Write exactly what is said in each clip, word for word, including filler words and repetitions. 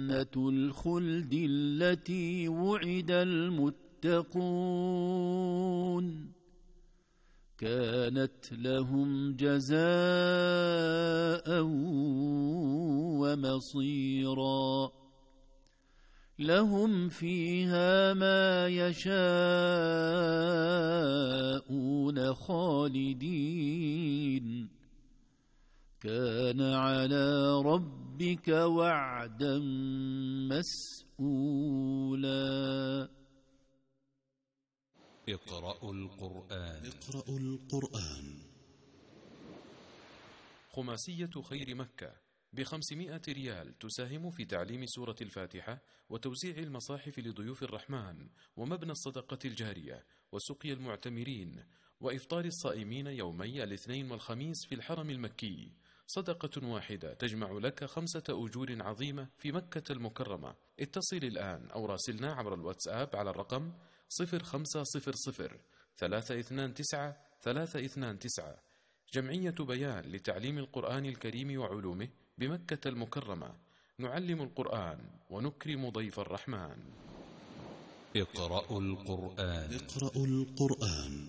جنة الخلد التي وعد المتقون كانت لهم جزاء ومصيرا لهم فيها ما يشاءون خالدين كان على ربك وعدا مسئولا. اقرأوا القرآن. اقرأوا القرآن. خماسية خير مكة بخمسمائة ريال تساهم في تعليم سورة الفاتحة وتوزيع المصاحف لضيوف الرحمن ومبنى الصدقة الجارية وسقي المعتمرين وإفطار الصائمين يومي الاثنين والخميس في الحرم المكي. صدقة واحدة تجمع لك خمسة أجور عظيمة في مكة المكرمة. اتصل الآن أو راسلنا عبر الواتساب على الرقم صفر خمسة صفر صفر ثلاثة اثنان تسعة ثلاثة اثنان تسعة. جمعية بيان لتعليم القرآن الكريم وعلومه بمكة المكرمة. نعلم القرآن ونكرم ضيف الرحمن. اقرأوا القرآن. اقرأوا القرآن.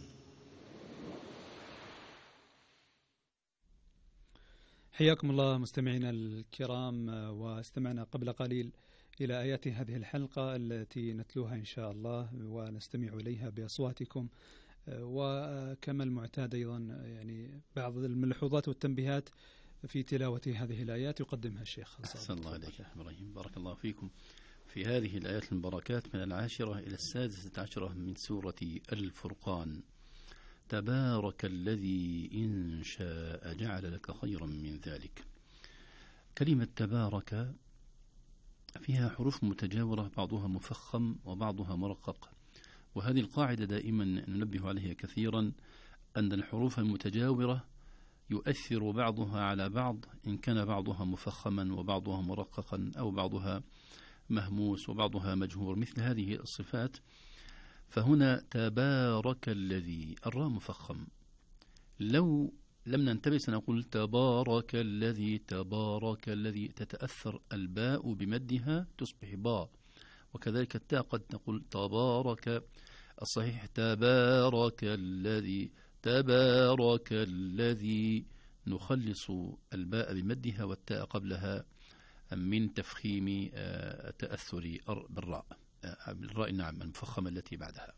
حياكم الله مستمعينا الكرام، واستمعنا قبل قليل إلى آيات هذه الحلقة التي نتلوها إن شاء الله ونستمع إليها بأصواتكم، وكما المعتاد أيضا يعني بعض الملحوظات والتنبيهات في تلاوة هذه الآيات يقدمها الشيخ. أحسن الله عليك يا إبراهيم، بارك الله فيكم. في هذه الآيات المباركات من العاشرة إلى السادسة عشرة من سورة الفرقان: تبارك الذي إن شاء جعل لك خيرا من ذلك. كلمة تبارك فيها حروف متجاورة، بعضها مفخم وبعضها مرقق، وهذه القاعدة دائما ننبه عليها كثيرا، أن الحروف المتجاورة يؤثر بعضها على بعض، إن كان بعضها مفخما وبعضها مرققا أو بعضها مهموس وبعضها مجهور، مثل هذه الصفات. فهنا تبارك الذي، الراء مفخم، لو لم ننتبه سنقول تبارك الذي، تبارك الذي، تتأثر الباء بمدها تصبح باء، وكذلك التاء قد نقول تبارك، الصحيح تبارك الذي، تبارك الذي، نخلص الباء بمدها والتاء قبلها من تفخيم تأثر بالراء، بالراء نعم المفخمة التي بعدها.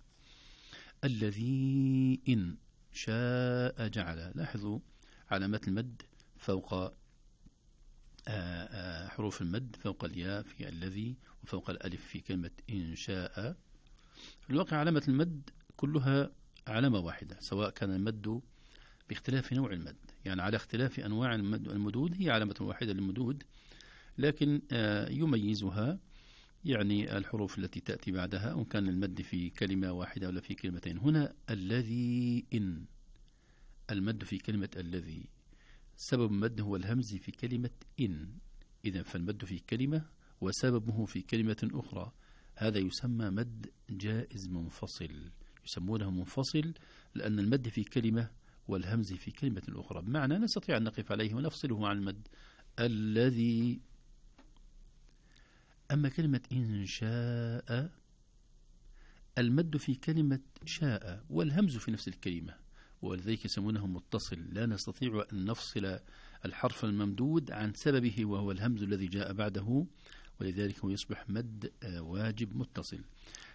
الذي إن شاء جعل، لاحظوا علامات المد فوق حروف المد، فوق الياء في الذي وفوق الألف في كلمة إن شاء. في الواقع علامة المد كلها علامة واحدة، سواء كان المد باختلاف نوع المد، يعني على اختلاف أنواع المدود هي علامة واحدة للمدود، لكن يميزها يعني الحروف التي تأتي بعدها، وإن كان المد في كلمة واحدة ولا في كلمتين. هنا الذي إن، المد في كلمة الذي، سبب المد هو الهمز في كلمة إن، إذن فالمد في كلمة وسببه في كلمة أخرى، هذا يسمى مد جائز منفصل، يسمونه منفصل لأن المد في كلمة والهمز في كلمة أخرى، بمعنى نستطيع أن نقف عليه ونفصله عن المد الذي. أما كلمة إن شاء، المد في كلمة شاء والهمز في نفس الكلمة، ولذلك يسمونه متصل، لا نستطيع أن نفصل الحرف الممدود عن سببه وهو الهمز الذي جاء بعده، ولذلك هو يصبح مد واجب متصل.